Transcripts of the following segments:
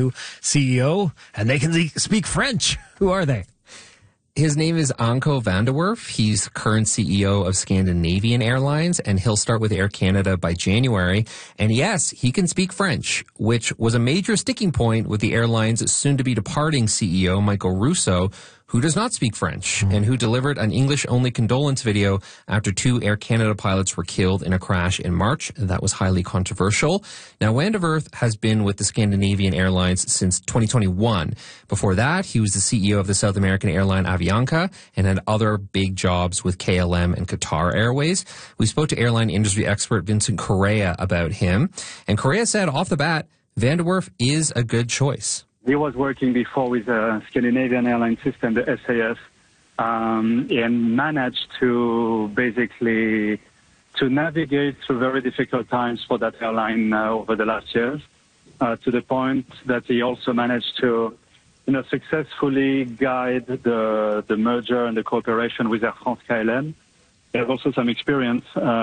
new CEO, and they can speak French. Who are they? His name is Anko van der Werf. He's current CEO of Scandinavian Airlines, and he'll start with Air Canada by January. And yes, he can speak French, which was a major sticking point with the airline's soon-to-be departing CEO, Michael Russo, who does not speak French and who delivered an English-only condolence video after 2 Air Canada pilots were killed in a crash in March. That was highly controversial. Now, Van der Werf has been with the Scandinavian Airlines since 2021. Before that, he was the CEO of the South American airline Avianca and had other big jobs with KLM and Qatar Airways. We spoke to airline industry expert Vincent Correa about him, and Correa said off the bat, Van der Werf is a good choice. He was working before with the Scandinavian airline system, the SAS, and managed to basically to navigate through very difficult times for that airline over the last years, to the point that he also managed to, successfully guide the merger and the cooperation with Air France KLM. He has also some experience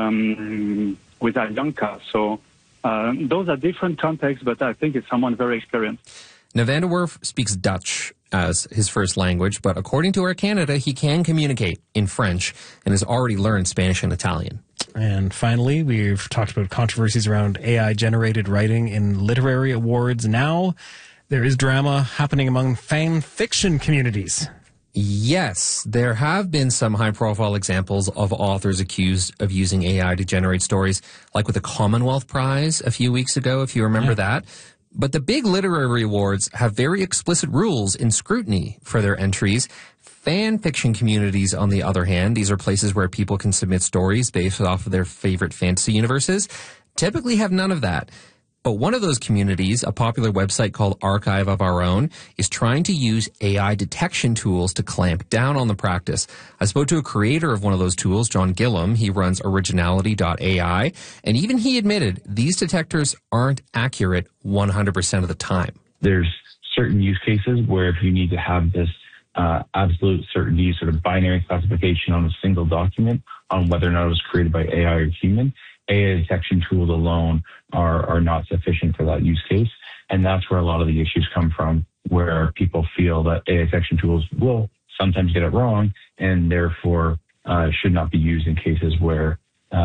with Avianca. So those are different contexts, but I think it's someone very experienced. Now, Van der Werf speaks Dutch as his first language, but according to Air Canada, he can communicate in French and has already learned Spanish and Italian. And finally, we've talked about controversies around AI-generated writing in literary awards. Now, there is drama happening among fan fiction communities. Yes, there have been some high-profile examples of authors accused of using AI to generate stories, like with the Commonwealth Prize a few weeks ago, if you remember that. But the big literary awards have very explicit rules in scrutiny for their entries. Fan fiction communities, on the other hand, these are places where people can submit stories based off of their favorite fantasy universes, typically have none of that. But one of those communities, a popular website called Archive of Our Own, is trying to use AI detection tools to clamp down on the practice. I spoke to a creator of one of those tools, John Gillum. He runs originality.ai, and even he admitted these detectors aren't accurate 100% of the time. There's certain use cases where if you need to have this absolute certainty, sort of binary classification on a single document on whether or not it was created by AI or human, AI detection tools alone are not sufficient for that use case. And that's where a lot of the issues come from, where people feel that AI detection tools will sometimes get it wrong and therefore should not be used in cases where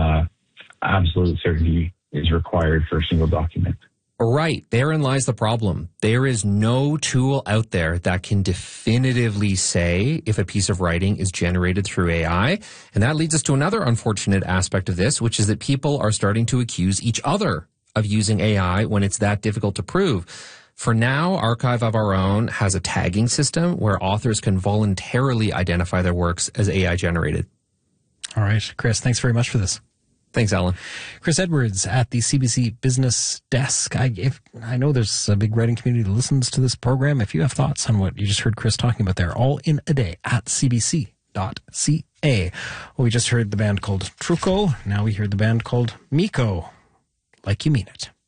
absolute certainty is required for a single document. Right. Therein lies the problem. There is no tool out there that can definitively say if a piece of writing is generated through AI. And that leads us to another unfortunate aspect of this, which is that people are starting to accuse each other of using AI when it's that difficult to prove. For now, Archive of Our Own has a tagging system where authors can voluntarily identify their works as AI generated. All right, Chris, thanks very much for this. Thanks, Alan. Chris Edwards at the CBC Business Desk. I know there's a big writing community that listens to this program. If you have thoughts on what you just heard Chris talking about there, all in a day at cbc.ca. Well, we just heard the band called Truco. Now we heard the band called Miko. Like you mean it.